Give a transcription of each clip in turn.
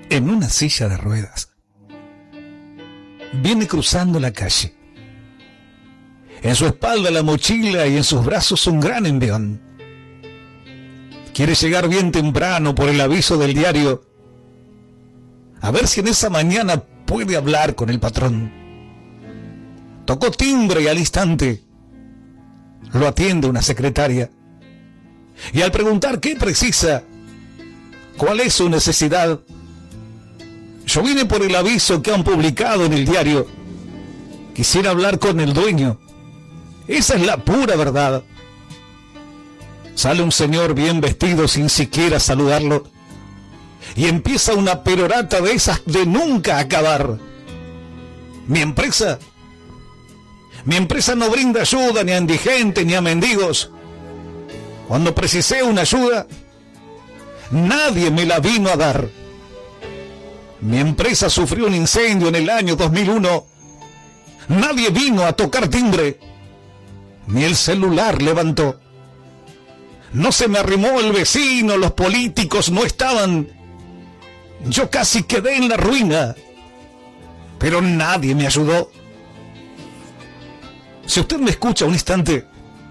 en una silla de ruedas. Viene cruzando la calle. En su espalda la mochila y en sus brazos un gran envión. Quiere llegar bien temprano por el aviso del diario, a ver si en esa mañana puede hablar con el patrón. Tocó timbre y al instante lo atiende una secretaria. Y al preguntar qué precisa, cuál es su necesidad, yo vine por el aviso que han publicado en el diario. Quisiera hablar con el dueño. Esa es la pura verdad. Sale un señor bien vestido sin siquiera saludarlo y empieza una perorata de esas de nunca acabar. Mi empresa no brinda ayuda ni a indigentes ni a mendigos. Cuando precisé una ayuda, nadie me la vino a dar. Mi empresa sufrió un incendio en el año 2001. Nadie vino a tocar timbre, ni el celular levantó. No se me arrimó el vecino, los políticos no estaban. Yo casi quedé en la ruina, pero nadie me ayudó. Si usted me escucha un instante,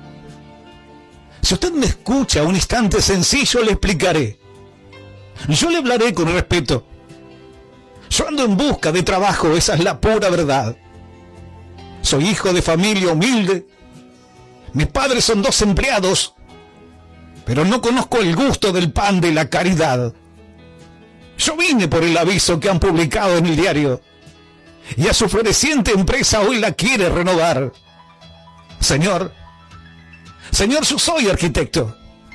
sencillo le explicaré. Yo le hablaré con respeto. Yo ando en busca de trabajo, esa es la pura verdad. Soy hijo de familia humilde. Mis padres son 2 empleados, pero no conozco el gusto del pan de la caridad. Yo vine por el aviso que han publicado en el diario, y a su floreciente empresa hoy la quiere renovar. Señor, yo soy arquitecto,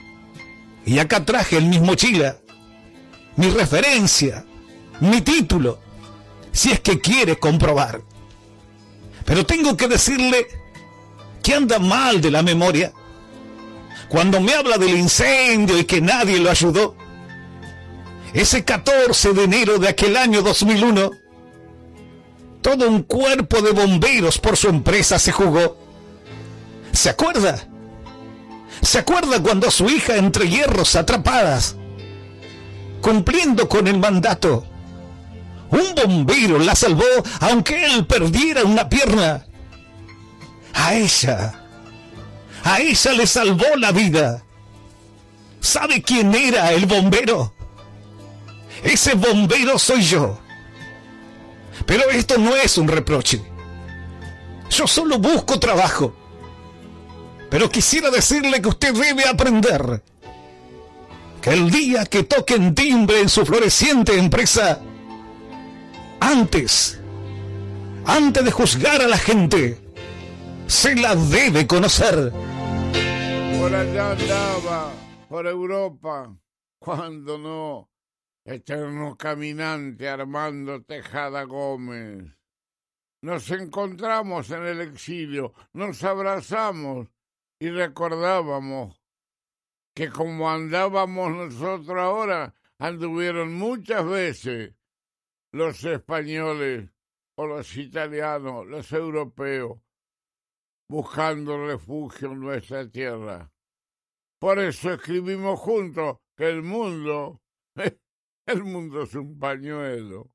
y acá traje en mi mochila mi referencia, mi título, si es que quiere comprobar. Pero tengo que decirle que anda mal de la memoria. Cuando me habla del incendio y que nadie lo ayudó, ese 14 de enero de aquel año 2001, todo un cuerpo de bomberos por su empresa se jugó. ¿Se acuerda? ¿Se acuerda cuando su hija entre hierros atrapadas, cumpliendo con el mandato, un bombero la salvó aunque él perdiera una pierna? A ella le salvó la vida. ¿Sabe quién era el bombero? Ese bombero soy yo. Pero esto no es un reproche. Yo solo busco trabajo. Pero quisiera decirle que usted debe aprender que el día que toquen timbre en su floreciente empresa, antes de juzgar a la gente, se la debe conocer. Por allá andaba, por Europa, cuando no, eterno caminante Armando Tejada Gómez. Nos encontramos en el exilio, nos abrazamos y recordábamos que como andábamos nosotros ahora, anduvieron muchas veces los españoles o los italianos, los europeos, buscando refugio en nuestra tierra. Por eso escribimos juntos que el mundo es un pañuelo.